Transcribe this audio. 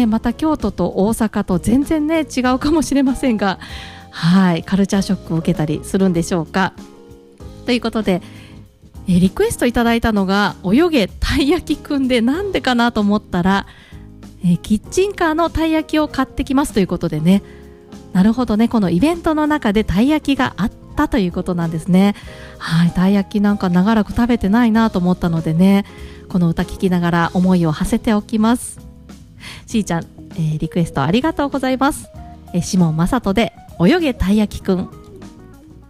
ね、また京都と大阪と全然ね違うかもしれませんが、はい、カルチャーショックを受けたりするんでしょうか。ということで、リクエストいただいたのが泳げたい焼きくんで、なんでかなと思ったら、キッチンカーのたい焼きを買ってきますということでね、なるほどね、このイベントの中でたい焼きがあったということなんですね。はい、たい焼きなんか長らく食べてないなと思ったのでね、この歌聞きながら思いを馳せておきます。しーちゃん、リクエストありがとうございます。シモン・マサトで泳げたい焼きくん。